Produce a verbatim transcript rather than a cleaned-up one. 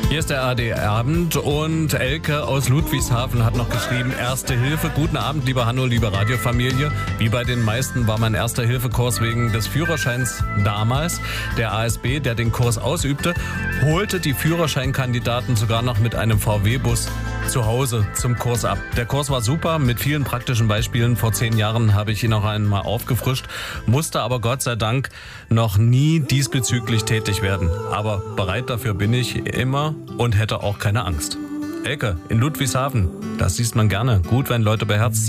Hier ist der A R D-Abend und Elke aus Ludwigshafen hat noch geschrieben, Erste Hilfe. Guten Abend, lieber Hanno, liebe Radiofamilie. Wie bei den meisten war mein Erste-Hilfe-Kurs wegen des Führerscheins damals. Der A S B, der den Kurs ausübte, holte die Führerscheinkandidaten sogar noch mit einem V W-Bus zu Hause zum Kurs ab. Der Kurs war super, mit vielen praktischen Beispielen. Vor zehn Jahren habe ich ihn noch einmal aufgefrischt, musste aber Gott sei Dank noch nie diesbezüglich tätig werden. Aber bereit dafür bin ich immer und hätte auch keine Angst. Elke in Ludwigshafen, das liest man gerne. Gut, wenn Leute beherzt sind.